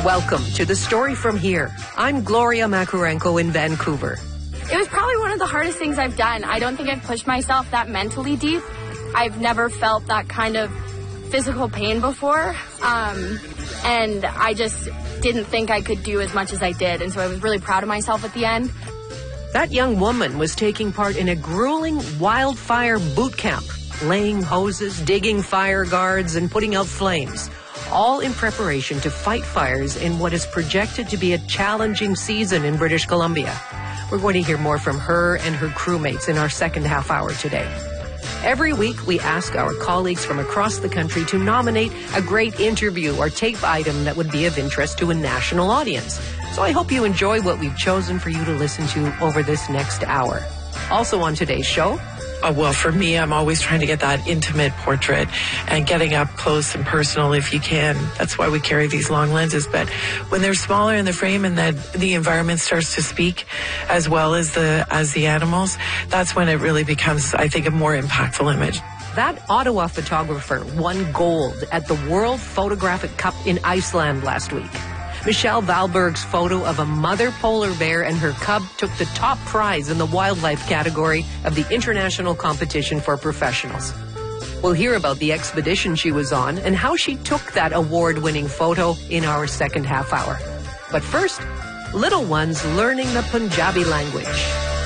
Welcome to The Story From Here. I'm Gloria Makurenko in Vancouver. It was probably one of the hardest things I've done. I don't think I've pushed myself that mentally deep. I've never felt that kind of physical pain before. And I just didn't think I could do as much as I did. And so I was really proud of myself at the end. That young woman was taking part in a grueling wildfire boot camp, laying hoses, digging fire guards, and putting out flames, all in preparation to fight fires in what is projected to be a challenging season in British Columbia. We're going to hear more from her and her crewmates in our second half hour today. Every week, we ask our colleagues from across the country to nominate a great interview or tape item that would be of interest to a national audience. So I hope you enjoy what we've chosen for you to listen to over this next hour. Also on today's show, well, for me, I'm always trying to get that intimate portrait and getting up close and personal if you can. That's why we carry these long lenses. But when they're smaller in the frame and that the environment starts to speak as well as the animals, that's when it really becomes, I think, a more impactful image. That Ottawa photographer won gold at the World Photographic Cup in Iceland last week. Michelle Valberg's photo of a mother polar bear and her cub took the top prize in the wildlife category of the International Competition for Professionals. We'll hear about the expedition she was on and how she took that award-winning photo in our second half hour. But first, little ones learning the Punjabi language.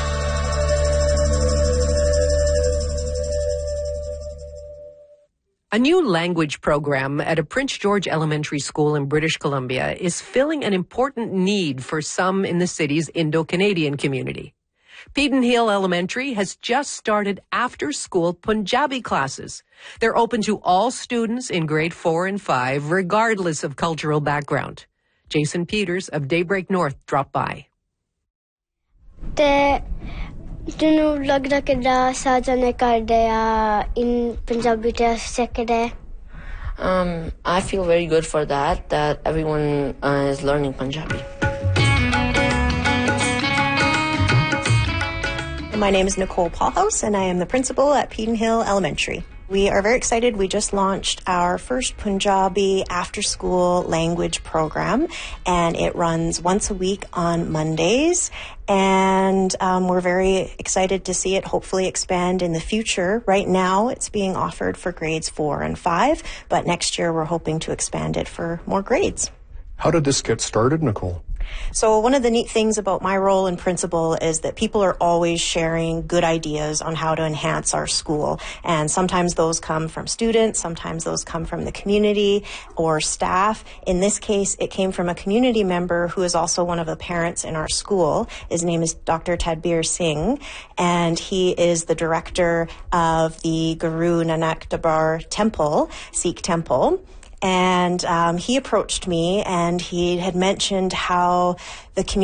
A new language program at a Prince George Elementary School in British Columbia is filling an important need for some in the city's Indo-Canadian community. Pedenhill Elementary has just started after-school Punjabi classes. They're open to all students in grade 4 and 5, regardless of cultural background. Jason Peters of Daybreak North dropped by. ਤੈਨੂੰ ਲੱਗਦਾ ਕਿੱਦਾਂ ਸਾਜਨੇ ਕਰਦੇ ਆ in Punjabi test ਸਿੱਖਦੇ I feel very good for that everyone is learning Punjabi. My name is Nicole Paulhouse and I am the principal at Pedenhill Elementary. We are very excited. We just launched our first Punjabi after-school language program, and it runs once a week on Mondays. And we're very excited to see it hopefully expand in the future. Right now, it's being offered for grades 4 and 5, but next year we're hoping to expand it for more grades. How did this get started, Nicole? So one of the neat things about my role in principal is that people are always sharing good ideas on how to enhance our school. And sometimes those come from students, sometimes those come from the community or staff. In this case, it came from a community member who is also one of the parents in our school. His name is Dr. Tadbir Singh, and he is the director of the Guru Nanak Darbar Temple, Sikh temple. And he approached me and he had mentioned how the community